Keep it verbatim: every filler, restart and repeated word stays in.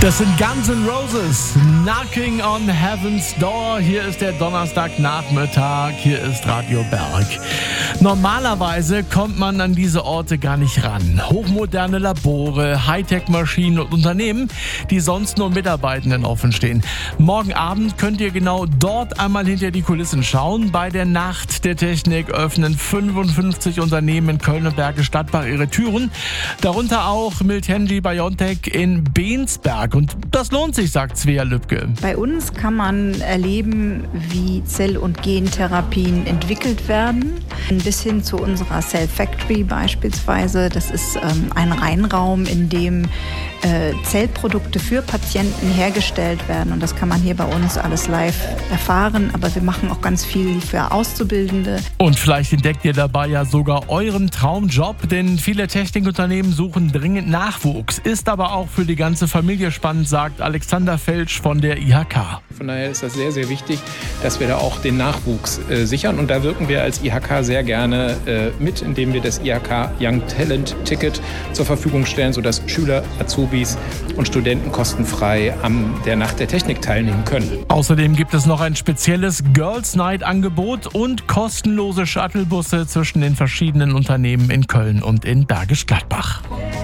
Das sind Guns N' Roses, Knocking on Heaven's Door. Hier ist der Donnerstagnachmittag, hier ist Radio Berg. Normalerweise kommt man an diese Orte gar nicht ran. Hochmoderne Labore, Hightech-Maschinen und Unternehmen, die sonst nur Mitarbeitenden offen stehen. Morgen Abend könnt ihr genau dort einmal hinter die Kulissen schauen. Bei der Nacht der Technik öffnen fünfundfünfzig Unternehmen in Köln und Bergisch Gladbach ihre Türen. Darunter auch Miltenji Biontech in Bensberg. Und das lohnt sich, sagt Svea Lübke. Bei uns kann man erleben, wie Zell- und Gentherapien entwickelt werden, bis hin zu unserer Cell Factory beispielsweise. Das ist ähm, ein Reinraum, in dem äh, Zellprodukte für Patienten hergestellt werden. Und das kann man hier bei uns alles live erfahren. Aber wir machen auch ganz viel für Auszubildende. Und vielleicht entdeckt ihr dabei ja sogar euren Traumjob, denn viele Technikunternehmen suchen dringend Nachwuchs. Ist aber auch für die ganze Familie spannend, sagt Alexander Felsch von der I H K. Von daher ist das sehr, sehr wichtig, dass wir da auch den Nachwuchs äh, sichern. Und da wirken wir als I H K sehr gerne äh, mit, indem wir das I H K Young Talent Ticket zur Verfügung stellen, sodass Schüler, Azubis und Studenten kostenfrei an der Nacht der Technik teilnehmen können. Außerdem gibt es noch ein spezielles Girls Night Angebot und kostenlose Shuttlebusse zwischen den verschiedenen Unternehmen in Köln und in Bergisch Gladbach.